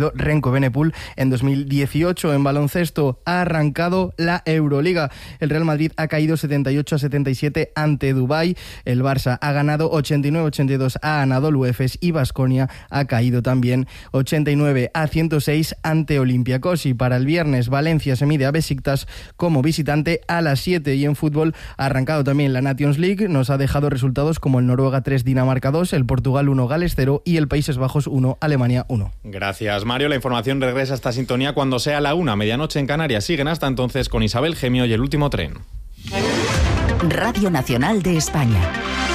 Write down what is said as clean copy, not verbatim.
sido Renko Benepul en 2018. En baloncesto ha arrancado la Euroliga. El Real Madrid ha caído 78-77 ante Dubái. El Barça ha ganado 89-82 a Anadolu Efes y Baskonia ha caído también 89-106 ante Olympiacos. Y para el viernes, Valencia se mide a Besiktas como visitante a las 7. Y en fútbol ha arrancado también la Nations League. Nos ha dejado resultados como el Noruega 3, Dinamarca 2, el Portugal 1, Gales 0 y el Países Bajos 1, Alemania 1. Gracias, Mario. La información regresa a esta sintonía cuando sea la 1, medianoche en Canarias. Siguen hasta entonces con Isabel Gemio y El Último Tren. Radio Nacional de España.